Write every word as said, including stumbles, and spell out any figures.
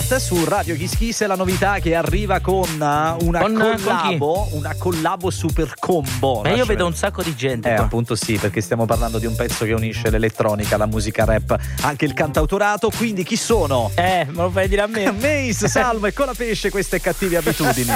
Start su Radio Kiss Kiss, è la novità che arriva con una Con- collabo, una collabo super combo. Ma io Lasciami- vedo un sacco di gente Eh, qua. appunto sì, perché stiamo parlando di un pezzo che unisce l'elettronica, la musica rap, anche il cantautorato, quindi chi sono? Eh, me lo fai dire a me? Mace, Salmo e Colapesce, queste cattive abitudini.